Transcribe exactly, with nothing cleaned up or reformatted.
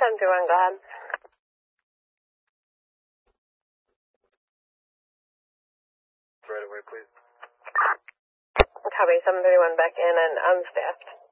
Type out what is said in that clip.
ten two one, go ahead. Right away, please. Copy, seven thirty-one back in and unstaffed.